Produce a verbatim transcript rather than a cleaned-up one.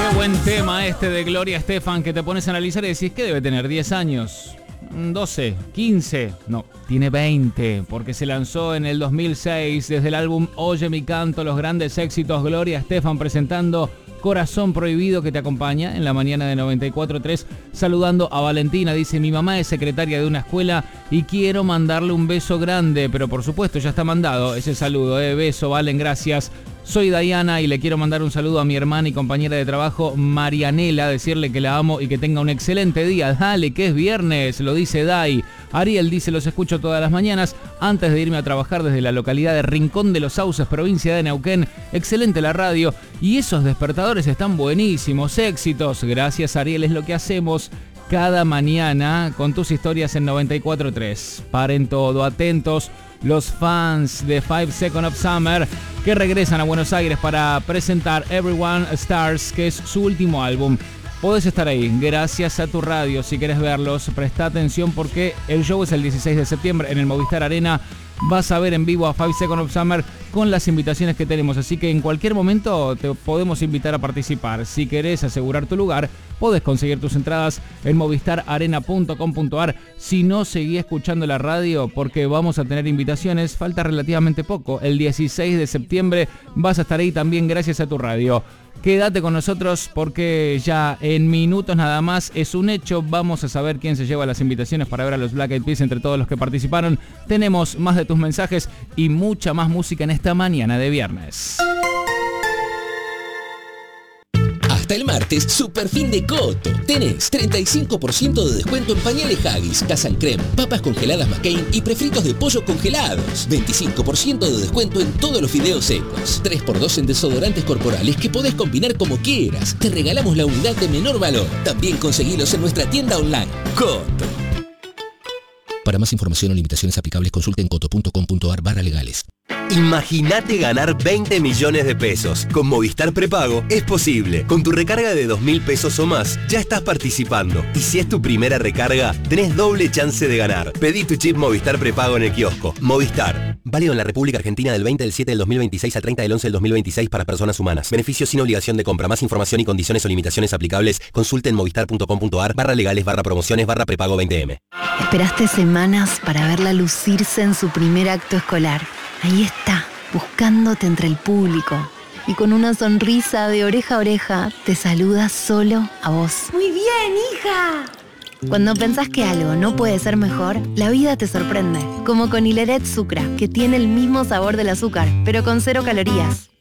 Qué buen tema este de Gloria Estefan, que te pones a analizar y decís que debe tener diez años, doce, quince, no, tiene veinte, porque se lanzó en el dos mil seis desde el álbum Oye mi canto, los grandes éxitos. Gloria Estefan presentando Corazón Prohibido, que te acompaña en la mañana de noventa y cuatro punto tres. Saludando a Valentina, dice: mi mamá es secretaria de una escuela y quiero mandarle un beso grande, pero por supuesto ya está mandado ese saludo, eh. Beso, Valen, gracias. Soy Diana y le quiero mandar un saludo a mi hermana y compañera de trabajo Marianela, decirle que la amo y que tenga un excelente día. Dale, que es viernes, lo dice Dai. Ariel dice: los escucho todas las mañanas antes de irme a trabajar desde la localidad de Rincón de los Sauces, provincia de Neuquén. Excelente la radio y esos despertadores están buenísimos. Éxitos. Gracias, Ariel, es lo que hacemos cada mañana con tus historias en noventa y cuatro punto tres. Paren todo, atentos los fans de Five Seconds of Summer, que regresan a Buenos Aires para presentar Everyone Stars, que es su último álbum. Podés estar ahí, gracias a tu radio. Si querés verlos, presta atención porque el show es el dieciséis de septiembre en el Movistar Arena. Vas a ver en vivo a Five Seconds of Summer con las invitaciones que tenemos, así que en cualquier momento te podemos invitar a participar. Si querés asegurar tu lugar, podés conseguir tus entradas en movistar arena punto com punto ar. Si no, seguí escuchando la radio porque vamos a tener invitaciones, falta relativamente poco. El dieciséis de septiembre vas a estar ahí también gracias a tu radio. Quédate con nosotros porque ya en minutos nada más es un hecho. Vamos a saber quién se lleva las invitaciones para ver a los Black Eyed Peas entre todos los que participaron. Tenemos más de tus mensajes y mucha más música en esta mañana de viernes. Hasta el martes, super fin de Coto. Tenés treinta y cinco por ciento de descuento en pañales Haggis, Casan Creme, papas congeladas McCain y prefritos de pollo congelados. veinticinco por ciento de descuento en todos los fideos secos. tres por dos en desodorantes corporales que podés combinar como quieras. Te regalamos la unidad de menor valor. También conseguilos en nuestra tienda online. Coto. Para más información o limitaciones aplicables, consulten coto punto com punto ar barra legales. Imagínate ganar veinte millones de pesos. Con Movistar Prepago es posible. Con tu recarga de dos mil pesos o más, ya estás participando. Y si es tu primera recarga, tenés doble chance de ganar. Pedí tu chip Movistar Prepago en el kiosco. Movistar. Válido en la República Argentina del veinte del siete del dos mil veintiséis al treinta del once del dos mil veintiséis para personas humanas. Beneficios sin obligación de compra. Más información y condiciones o limitaciones aplicables, consulten movistar punto com punto ar barra legales barra promociones barra prepago veinte eme. Esperaste semanas para verla lucirse en su primer acto escolar. Ahí está, buscándote entre el público. Y con una sonrisa de oreja a oreja, te saluda solo a vos. ¡Muy bien, hija! Cuando pensás que algo no puede ser mejor, la vida te sorprende. Como con Hileret Sucra, que tiene el mismo sabor del azúcar, pero con cero calorías.